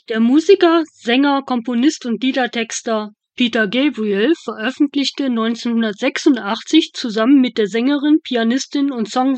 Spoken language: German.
Der Musiker, Sänger, Komponist und Liedertexter Peter Gabriel veröffentlichte 1986 zusammen mit der Sängerin, Pianistin und